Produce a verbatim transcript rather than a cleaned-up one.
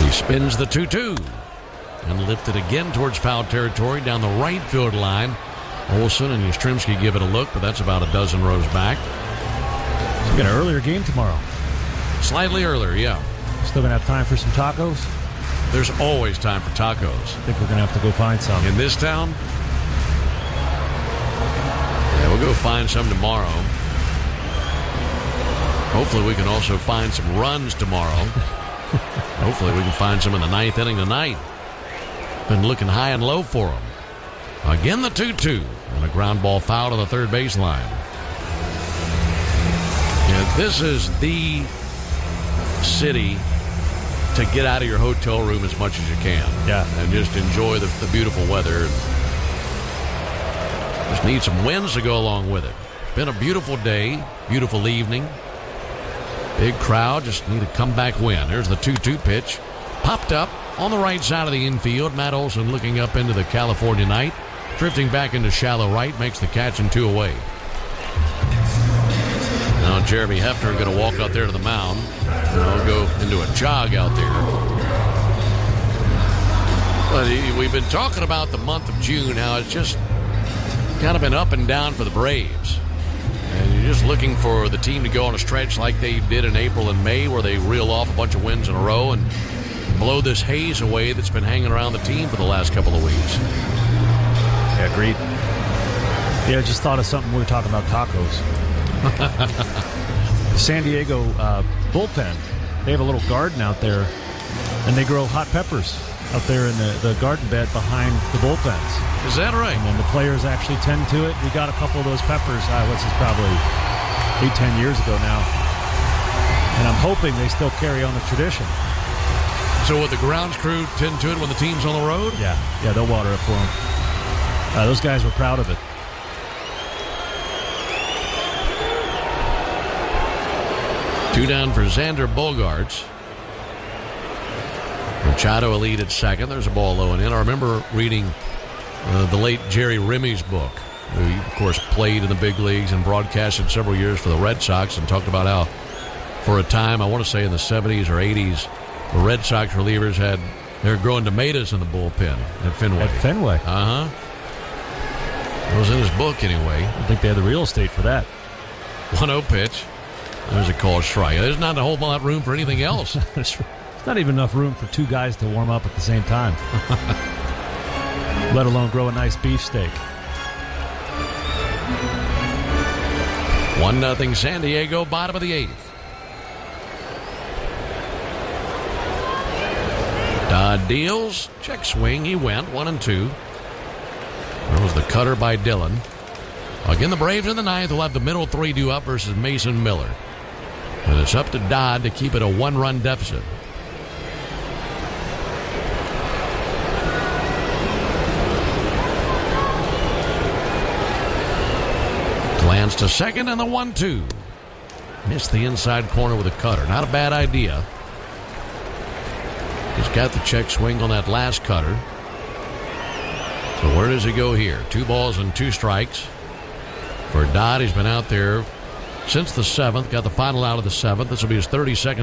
He spins the two two and lifted again towards foul territory down the right field line. Olson and Yastrzemski give it a look, but that's about a dozen rows back. We got an earlier game tomorrow. Slightly earlier, yeah. Still going to have time for some tacos? There's always time for tacos. I think we're going to have to go find some. In this town? Yeah, we'll go find some tomorrow. Hopefully we can also find some runs tomorrow. Hopefully we can find some in the ninth inning tonight. Been looking high and low for them. Again, the two two. And a ground ball foul to the third baseline. Yeah, this is the city to get out of your hotel room as much as you can. Yeah. And just enjoy the, the beautiful weather. Just need some winds to go along with it. It's been a beautiful day, beautiful evening. Big crowd, just need a comeback win. There's the two two pitch. Popped up on the right side of the infield. Matt Olson looking up into the California night. Drifting back into shallow right, makes the catch and two away. Now Jeremy Hefner going to walk out there to the mound. And I'll go into a jog out there. But we've been talking about the month of June, how it's just kind of been up and down for the Braves. And you're just looking for the team to go on a stretch like they did in April and May, where they reel off a bunch of wins in a row and blow this haze away that's been hanging around the team for the last couple of weeks. Yeah, agreed. Yeah, I just thought of something. We were talking about tacos. San Diego uh, bullpen, they have a little garden out there, and they grow hot peppers out there in the, the garden bed behind the bullpens. Is that right? And then the players actually tend to it. We got a couple of those peppers, uh, what's this, probably eight, ten years ago now. And I'm hoping they still carry on the tradition. So would the grounds crew tend to it when the team's on the road? Yeah, yeah, they'll water it for them. Uh, those guys were proud of it. Two down for Xander Bogaerts. Machado a lead at second. There's a ball low and in. I remember reading uh, the late Jerry Remy's book, who, of course, played in the big leagues and broadcasted several years for the Red Sox, and talked about how, for a time, I want to say in the seventies or eighties, the Red Sox relievers had, they were growing tomatoes in the bullpen at Fenway. At Fenway. Uh-huh. It was in his book, anyway. I think they had the real estate for that. one oh pitch. There's a called strike. There's not a whole lot of room for anything else. There's not even enough room for two guys to warm up at the same time. Let alone grow a nice beefsteak. one nothing San Diego, bottom of the eighth. Dodd deals. Check swing. He went. One and two. That was the cutter by Dillon. Again, the Braves in the ninth will have the middle three due up versus Mason Miller. And it's up to Dodd to keep it a one-run deficit. Glance to second and the one two. Missed the inside corner with a cutter. Not a bad idea. He's got the check swing on that last cutter. So where does he go here? Two balls and two strikes. For Dodd, he's been out there since the seventh. Got the final out of the seventh. This will be his thirty-second